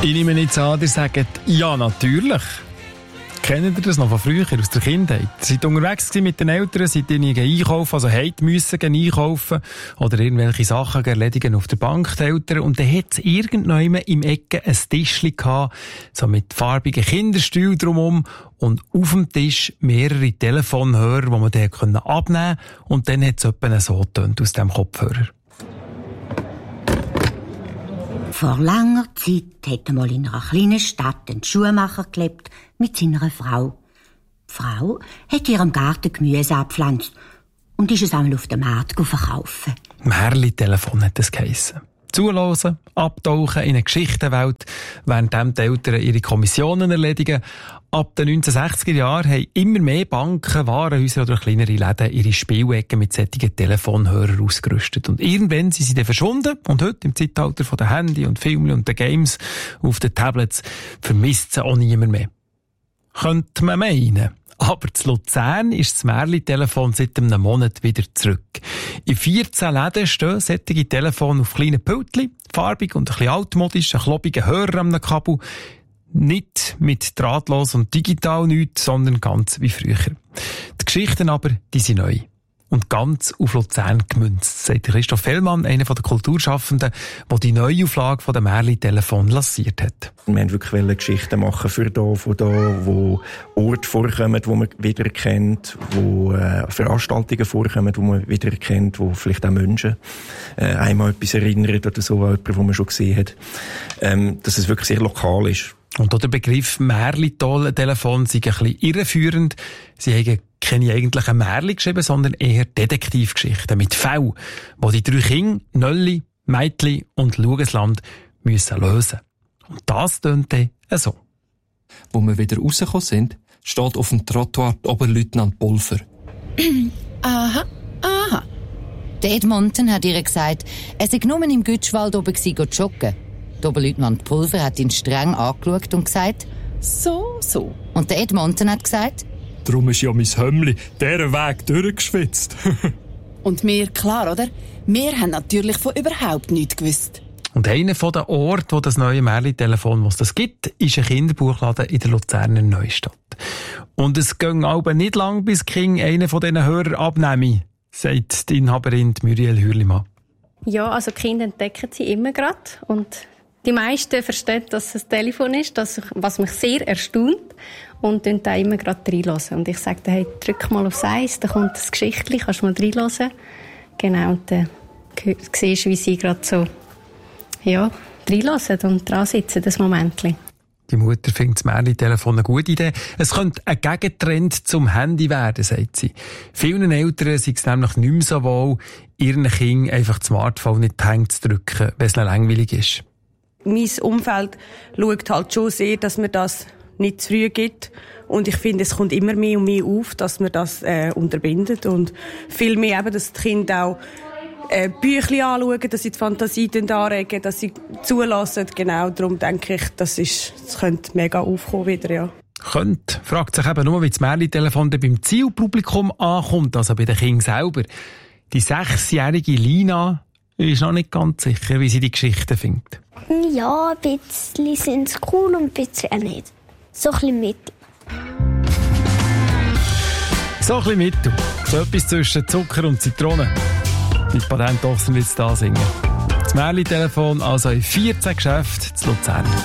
Ich nehme nicht an, ihr sagt, ja, natürlich. Kennt ihr das noch von früher, aus der Kindheit? Ihr seid unterwegs mit den Eltern, seid irgendwie einkaufen, also müssen einkaufen oder irgendwelche Sachen erledigen auf der Bank, die Eltern. Und dann hat es irgendjemand im Ecke ein Tischchen gehabt, so mit farbigen Kinderstühlen drumherum und auf dem Tisch mehrere Telefonhörer, die man dann abnehmen konnte. Und dann hat es etwa so getönt aus dem Kopfhörer. Vor langer Zeit hat einmal in einer kleinen Stadt ein Schuhmacher gelebt mit seiner Frau. Die Frau hat in ihrem Garten Gemüse abgepflanzt und ist es einmal auf dem Markt verkaufen. Märli-Telefon hat es geheissen. Zuhören, abtauchen in eine Geschichtenwelt, während die Eltern ihre Kommissionen erledigen. Ab den 1960er Jahren haben immer mehr Banken, Warenhäuser oder kleinere Läden ihre Spielecken mit solchen Telefonhörern ausgerüstet. Und irgendwann sind sie dann verschwunden. Und heute, im Zeitalter der Handy und Filme und der Games auf den Tablets, vermisst sie auch niemand mehr. Könnte man meinen. Aber zu Luzern ist das Märli-Telefon seit einem Monat wieder zurück. In 14 Läden stehen solche Telefone auf kleinen Pultchen, farbig und ein bisschen altmodisch, ein klobiger Hörer am Kabel. Nicht mit drahtlos und digital nichts, sondern ganz wie früher. Die Geschichten aber, die sind neu. Und ganz auf Luzern gemünzt, sagt Christoph Fellmann, einer der Kulturschaffenden, der die Neuauflage von der Märli-Telefon lanciert hat. Wir wollten wirklich Geschichten machen für da, von da, wo Orte vorkommen, die man wieder kennt, wo Veranstaltungen vorkommen, die man wieder kennt, wo vielleicht auch Menschen einmal etwas erinnern oder so, an jemanden, den man schon gesehen hat. Dass es wirklich sehr lokal ist. Und auch der Begriff Märli-Telefon sei ein bisschen irreführend. Sie haben keine eigentlichen Märli geschrieben, sondern eher Detektivgeschichten mit Fällen, die die 3 Kinder, Nölli, Meitli und Lugesland müssen lösen. Und das tönt dann so. Wo wir wieder rausgekommen sind, steht auf dem Trottoir Oberleutnant Pulver. Aha. Der Edmonton hat ihr gesagt, er sei nur im Gütschwald oben joggen. Der Oberleutnant Pulver hat ihn streng angeschaut und gesagt, So. Und der Edmonton hat gesagt, Darum ist ja mein Hömmli diesen Weg durchgeschwitzt. Und wir, klar, oder? Wir haben natürlich von überhaupt nichts gewusst. Und einer der Orte, wo das neue Märli-Telefon, was das gibt, ist ein Kinderbuchladen in der Luzerner Neustadt. Und es ging aber nicht lang, bis King einen von diesen Hörern abnehme, sagt die Inhaberin Muriel Hürlimann. Ja, also die Kinder entdecken sie immer gerade. Und die meisten verstehen, dass es ein Telefon ist, was mich sehr erstaunt. Und dann da immer gerade reinhören. Und ich sage, hey, drück mal aufs Eis, da kommt das Geschichtchen, kannst du mal reinhören. Genau, und dann siehst du, wie sie gerade so, ja, reinhören und dran sitzen, das Momentchen. Die Mutter findet das Märli-Telefon eine gute Idee. Es könnte ein Gegentrend zum Handy werden, sagt sie. Vielen Eltern sei es nämlich nicht mehr so wohl, ihren Kindern einfach das Smartphone nicht die Hände zu drücken, wenn es ihnen langweilig ist. Mein Umfeld schaut halt schon sehr, dass man das nicht zu früh gibt. Und ich finde, es kommt immer mehr und mehr auf, dass man das unterbindet. Und viel mehr eben, dass die Kinder auch Büchlein anschauen, dass sie die Fantasie anregen, dass sie zulassen. Genau, darum denke ich, das könnte mega aufkommen wieder, ja. Könnte, fragt sich eben nur, wie das Märli-Telefon beim Zielpublikum ankommt, also bei den Kindern selber. Die 6-jährige Lina ist noch nicht ganz sicher, wie sie die Geschichten findet. Ja, ein bisschen sind es cool und ein bisschen nicht. So ein bisschen mittel. So ein bisschen mittel. So etwas zwischen Zucker und Zitrone. Die Patentochsen will es da singen. Das Märli-Telefon also in 14 Geschäften zu Luzern.